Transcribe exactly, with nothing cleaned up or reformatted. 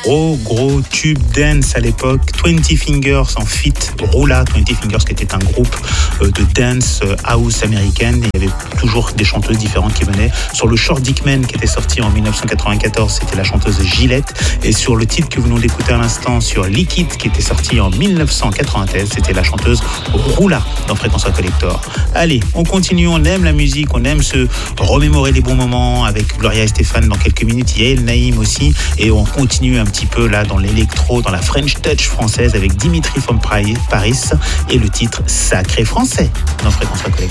Gros, gros tube dance à l'époque. twenty Fingers en feat Roula. twenty Fingers qui était un groupe de dance house américaine. Il y avait toujours des chanteuses différentes qui venaient. Sur le Short Dick Man qui était sorti en dix-neuf cent quatre-vingt-quatorze, c'était la chanteuse Gillette. Et sur le titre que vous venons d'écouter à l'instant, sur Liquid qui était sorti en dix-neuf cent quatre-vingt-treize, c'était la chanteuse Roula dans Fréquence Collector. Allez, on continue, on aime la musique, on aime se remémorer les bons moments avec Gloria et Stéphane dans quelques minutes. Il y a El Naïm aussi. Et on continue un petit peu là dans l'électro, dans la French Touch française avec Dimitri from Paris et le titre Sacré Français dans Fréquence Collector.